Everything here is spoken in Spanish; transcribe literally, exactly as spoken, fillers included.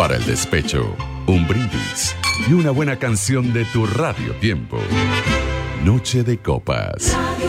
Para el despecho, un brindis y una buena canción de tu Radio Tiempo. Noche de Copas.